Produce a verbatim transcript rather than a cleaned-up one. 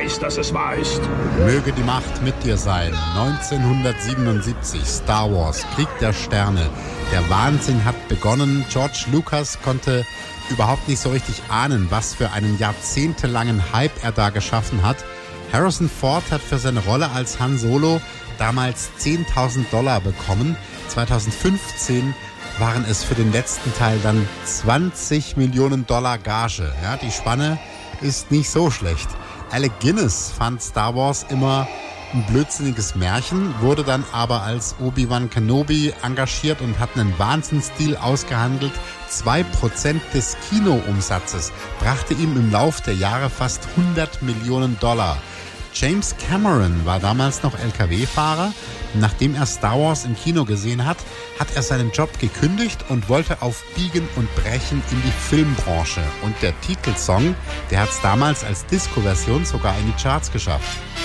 weiß, dass es wahr ist. Möge die Macht mit dir sein. neunzehnhundertsiebenundsiebzig, Star Wars, Krieg der Sterne. Der Wahnsinn hat begonnen. George Lucas konnte überhaupt nicht so richtig ahnen, was für einen jahrzehntelangen Hype er da geschaffen hat. Harrison Ford hat für seine Rolle als Han Solo damals zehntausend Dollar bekommen. zweitausendfünfzehn waren es für den letzten Teil dann zwanzig Millionen Dollar Gage. Ja, die Spanne ist nicht so schlecht. Alec Guinness fand Star Wars immer ein blödsinniges Märchen, wurde dann aber als Obi-Wan Kenobi engagiert und hat einen Wahnsinnsdeal ausgehandelt. Zwei Prozent des Kinoumsatzes brachte ihm im Lauf der Jahre fast hundert Millionen Dollar. James Cameron war damals noch L K W-Fahrer. Nachdem er Star Wars im Kino gesehen hat, hat er seinen Job gekündigt und wollte auf Biegen und Brechen in die Filmbranche. Und der Titelsong, der hat es damals als Disco-Version sogar in die Charts geschafft.